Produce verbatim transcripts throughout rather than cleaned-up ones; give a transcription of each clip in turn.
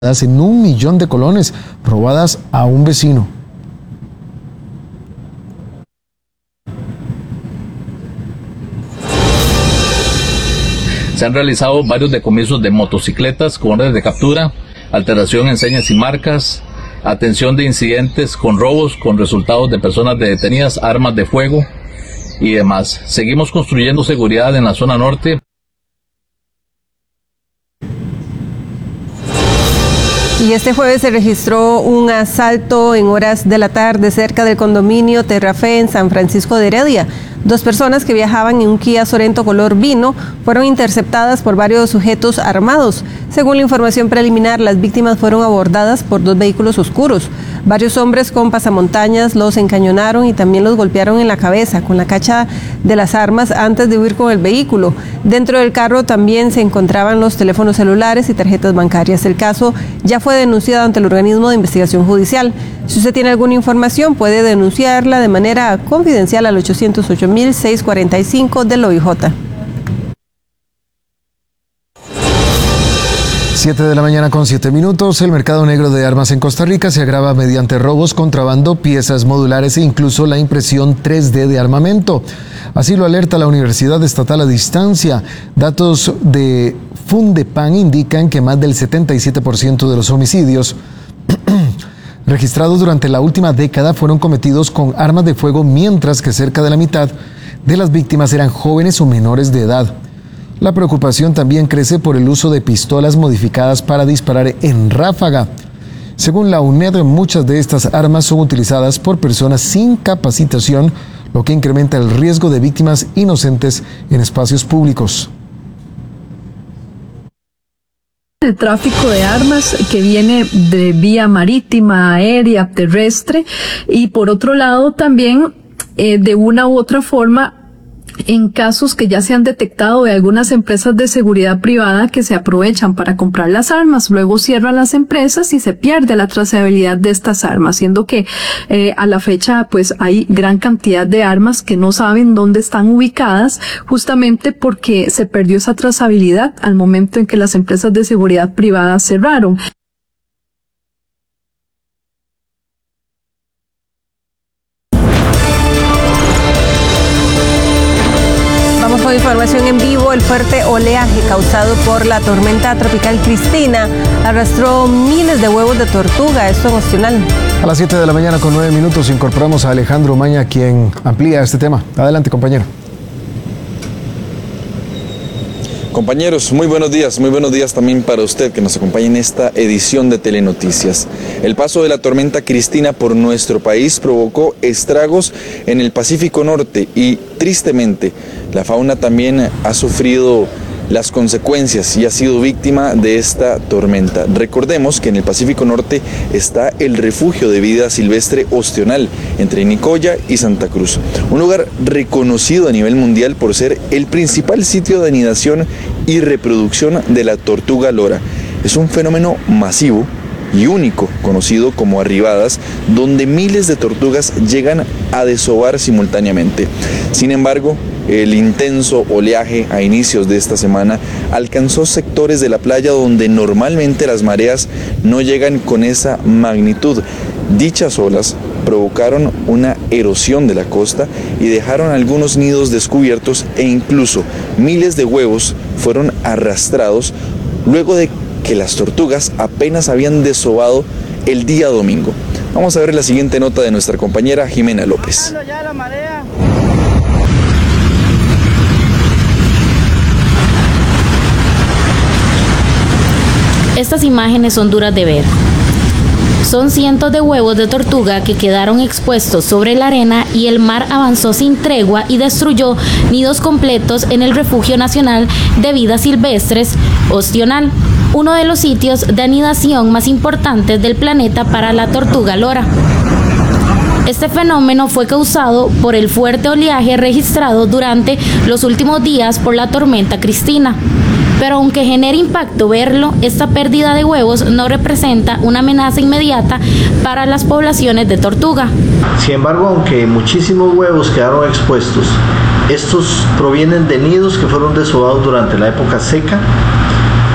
en un millón de colones robadas a un vecino. Se han realizado varios decomisos de motocicletas con órdenes de captura, alteración en señas y marcas, atención de incidentes con robos, con resultados de personas detenidas, armas de fuego y demás. Seguimos construyendo seguridad en la zona norte. Y este jueves se registró un asalto en horas de la tarde cerca del condominio Terrafé en San Francisco de Heredia. Dos personas que viajaban en un Kia Sorento color vino fueron interceptadas por varios sujetos armados. Según la información preliminar, las víctimas fueron abordadas por dos vehículos oscuros. Varios hombres con pasamontañas los encañonaron y también los golpearon en la cabeza con la cacha de las armas antes de huir con el vehículo. Dentro del carro también se encontraban los teléfonos celulares y tarjetas bancarias. El caso ya fue denunciado ante el organismo de investigación judicial. Si usted tiene alguna información, puede denunciarla de manera confidencial al ochocientos ocho mil seiscientos cuarenta y cinco del O I J. siete de la mañana con siete minutos. El mercado negro de armas en Costa Rica se agrava mediante robos, contrabando, piezas modulares e incluso la impresión tres D de armamento. Así lo alerta la Universidad Estatal a Distancia. Datos de Fundepan indican que más del setenta y siete por ciento de los homicidios registrados durante la última década fueron cometidos con armas de fuego, mientras que cerca de la mitad de las víctimas eran jóvenes o menores de edad. La preocupación también crece por el uso de pistolas modificadas para disparar en ráfaga. Según la UNED, muchas de estas armas son utilizadas por personas sin capacitación, lo que incrementa el riesgo de víctimas inocentes en espacios públicos. El tráfico de armas que viene de vía marítima, aérea, terrestre, y por otro lado también eh, de una u otra forma en casos que ya se han detectado de algunas empresas de seguridad privada que se aprovechan para comprar las armas, luego cierran las empresas y se pierde la trazabilidad de estas armas, siendo que eh, a la fecha pues hay gran cantidad de armas que no saben dónde están ubicadas, justamente porque se perdió esa trazabilidad al momento en que las empresas de seguridad privada cerraron. Información en vivo. El fuerte oleaje causado por la tormenta tropical Cristina arrastró miles de huevos de tortuga, esto en Ostional. A las siete de la mañana con nueve minutos incorporamos a Alejandro Maña, quien amplía este tema. Adelante, compañero. Compañeros, muy buenos días, muy buenos días también para usted que nos acompaña en esta edición de Telenoticias. El paso de la tormenta Cristina por nuestro país provocó estragos en el Pacífico Norte y, tristemente, la fauna también ha sufrido las consecuencias y ha sido víctima de esta tormenta. Recordemos que en el Pacífico Norte está el refugio de vida silvestre Ostional, entre Nicoya y Santa Cruz, un lugar reconocido a nivel mundial por ser el principal sitio de anidación y reproducción de la tortuga lora. Es un fenómeno masivo y único, conocido como arribadas, donde miles de tortugas llegan a desovar simultáneamente. Sin embargo, el intenso oleaje a inicios de esta semana alcanzó sectores de la playa donde normalmente las mareas no llegan con esa magnitud. Dichas olas provocaron una erosión de la costa y dejaron algunos nidos descubiertos e incluso miles de huevos fueron arrastrados luego de que las tortugas apenas habían desovado el día domingo. Vamos a ver la siguiente nota de nuestra compañera Jimena López. Estas imágenes son duras de ver. Son cientos de huevos de tortuga que quedaron expuestos sobre la arena y el mar avanzó sin tregua y destruyó nidos completos en el Refugio Nacional de Vida Silvestres Ostional, uno de los sitios de anidación más importantes del planeta para la tortuga lora. Este fenómeno fue causado por el fuerte oleaje registrado durante los últimos días por la tormenta Cristina. Pero aunque genere impacto verlo, esta pérdida de huevos no representa una amenaza inmediata para las poblaciones de tortuga. Sin embargo, aunque muchísimos huevos quedaron expuestos, estos provienen de nidos que fueron desovados durante la época seca y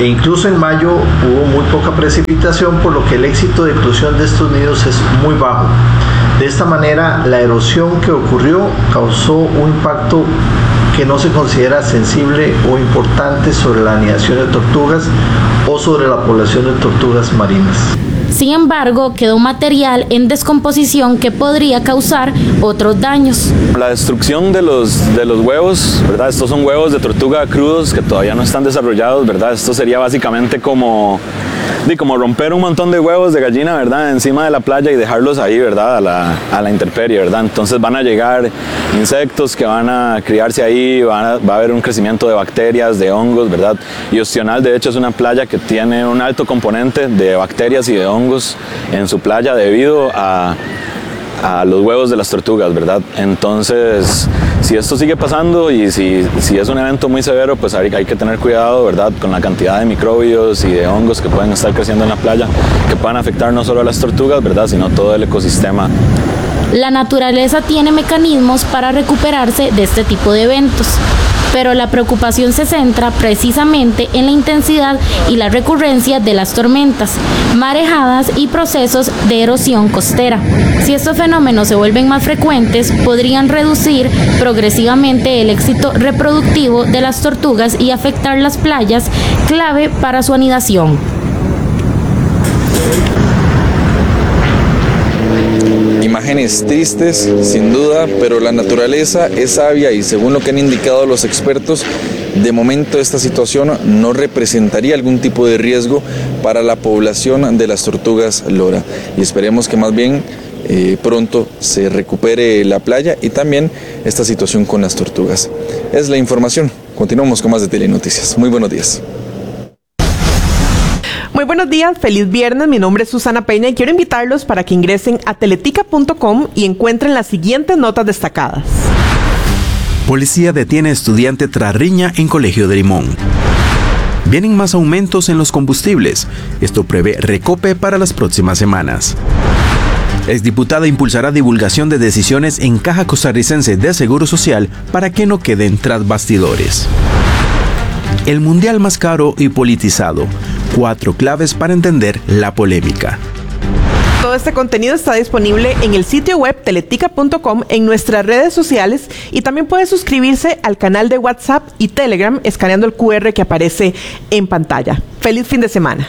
E incluso en mayo hubo muy poca precipitación, por lo que el éxito de eclosión de estos nidos es muy bajo. De esta manera, la erosión que ocurrió causó un impacto que no se considera sensible o importante sobre la anidación de tortugas o sobre la población de tortugas marinas. Sin embargo, quedó material en descomposición que podría causar otros daños. La destrucción de los, de los huevos, ¿verdad? Estos son huevos de tortuga crudos que todavía no están desarrollados, ¿verdad? Esto sería básicamente como, como romper un montón de huevos de gallina, ¿verdad? Encima de la playa y dejarlos ahí, ¿verdad? A la, a la intemperie, ¿verdad? Entonces van a llegar insectos que van a criarse ahí, van a, va a haber un crecimiento de bacterias, de hongos, ¿verdad? Y Ostional, de hecho, es una playa que tiene un alto componente de bacterias y de hongos en su playa debido a, a los huevos de las tortugas, ¿verdad? Entonces, si esto sigue pasando y si, si es un evento muy severo, pues hay, hay que tener cuidado, ¿verdad? Con la cantidad de microbios y de hongos que pueden estar creciendo en la playa, que puedan afectar no solo a las tortugas, ¿verdad? Sino todo el ecosistema. La naturaleza tiene mecanismos para recuperarse de este tipo de eventos, pero la preocupación se centra precisamente en la intensidad y la recurrencia de las tormentas, marejadas y procesos de erosión costera. Si estos fenómenos se vuelven más frecuentes, podrían reducir progresivamente el éxito reproductivo de las tortugas y afectar las playas, clave para su anidación. Imágenes tristes, sin duda, pero la naturaleza es sabia y según lo que han indicado los expertos, de momento esta situación no representaría algún tipo de riesgo para la población de las tortugas lora. Y esperemos que más bien eh, pronto se recupere la playa y también esta situación con las tortugas. Es la información. Continuamos con más de Telenoticias. Muy buenos días. Muy buenos días, feliz viernes, mi nombre es Susana Peña y quiero invitarlos para que ingresen a teletica punto com y encuentren las siguientes notas destacadas. Policía detiene estudiante tras riña en Colegio de Limón. Vienen más aumentos en los combustibles, esto prevé recope para las próximas semanas. Exdiputada impulsará divulgación de decisiones en Caja Costarricense de Seguro Social para que no queden tras bastidores. El mundial más caro y politizado. Cuatro claves para entender la polémica. Todo este contenido está disponible en el sitio web teletica punto com, en nuestras redes sociales y también puede suscribirse al canal de WhatsApp y Telegram escaneando el cu erre que aparece en pantalla. ¡Feliz fin de semana!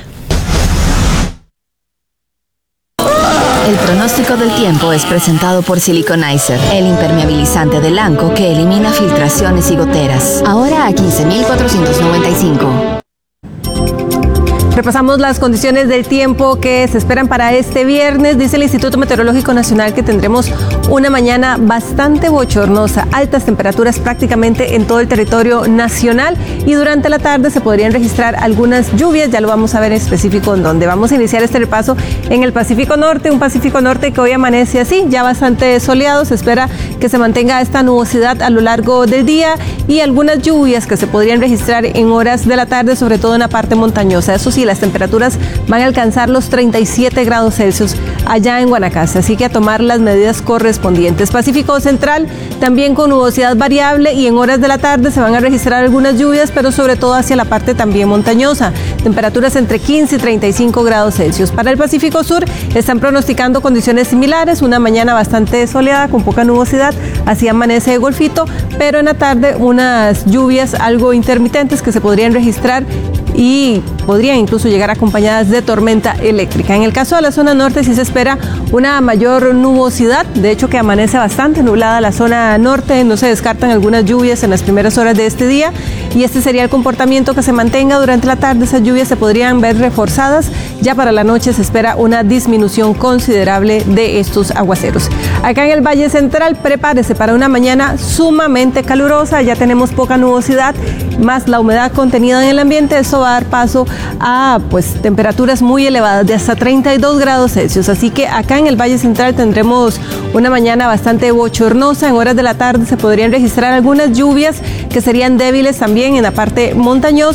El pronóstico del tiempo es presentado por Siliconizer, el impermeabilizante de Lanco que elimina filtraciones y goteras. Ahora a quince mil cuatrocientos noventa y cinco. Repasamos las condiciones del tiempo que se esperan para este viernes. Dice el Instituto Meteorológico Nacional que tendremos una mañana bastante bochornosa, altas temperaturas prácticamente en todo el territorio nacional y durante la tarde se podrían registrar algunas lluvias, ya lo vamos a ver en específico en dónde. Vamos a iniciar este repaso en el Pacífico Norte, un Pacífico Norte que hoy amanece así, ya bastante soleado, se espera que se mantenga esta nubosidad a lo largo del día y algunas lluvias que se podrían registrar en horas de la tarde, sobre todo en la parte montañosa. Eso sí, las temperaturas van a alcanzar los treinta y siete grados Celsius allá en Guanacaste, así que a tomar las medidas correspondientes. Pacífico Central también con nubosidad variable y en horas de la tarde se van a registrar algunas lluvias, pero sobre todo hacia la parte también montañosa. Temperaturas entre quince y treinta y cinco grados Celsius. Para el Pacífico Sur están pronosticando condiciones similares, una mañana bastante soleada con poca nubosidad, así amanece el Golfito, pero en la tarde unas lluvias algo intermitentes que se podrían registrar y podrían incluso llegar acompañadas de tormenta eléctrica. En el caso de la zona norte sí se espera una mayor nubosidad, de hecho que amanece bastante nublada la zona norte, no se descartan algunas lluvias en las primeras horas de este día y este sería el comportamiento que se mantenga durante la tarde. Esas lluvias se podrían ver reforzadas, ya para la noche se espera una disminución considerable de estos aguaceros. Acá en el Valle Central prepárese para una mañana sumamente calurosa, ya tenemos poca nubosidad, más la humedad contenida en el ambiente, eso va a dar paso a pues temperaturas muy elevadas de hasta treinta y dos grados Celsius, así que acá en el Valle Central tendremos una mañana bastante bochornosa. En horas de la tarde se podrían registrar algunas lluvias que serían débiles también en la parte montañosa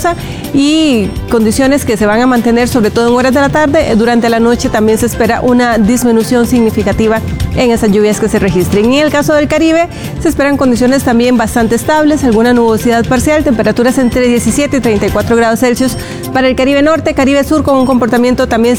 y condiciones que se van a mantener sobre todo en horas de la tarde. Durante la noche también se espera una disminución significativa en esas lluvias que se registren. Y en el caso del Caribe se esperan condiciones también bastante estables, alguna nubosidad parcial, temperaturas entre diecisiete y treinta y cuatro grados Celsius para el Caribe Norte, Caribe Sur con un comportamiento también